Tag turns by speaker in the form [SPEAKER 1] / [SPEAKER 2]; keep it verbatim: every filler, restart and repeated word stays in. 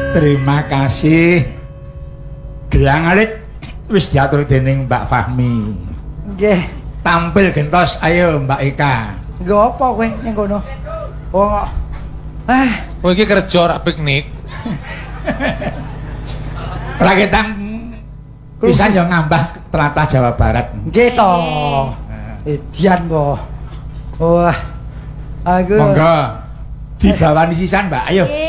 [SPEAKER 1] Terima kasih. Gelang alit wis diatur dening Mbak Fahmi.
[SPEAKER 2] Nggih.
[SPEAKER 1] Tampil gentos ayo Mbak Eka.
[SPEAKER 2] Nggo apa kowe ning kono? Oh. Ah,
[SPEAKER 3] kowe iki kerja ora piknik.
[SPEAKER 1] Raketang pisan yo ngambah tlatah Jawa Barat.
[SPEAKER 2] Nggih to. Edian kok. Wah. Aku
[SPEAKER 1] monggo dibawani sisan Mbak ayo.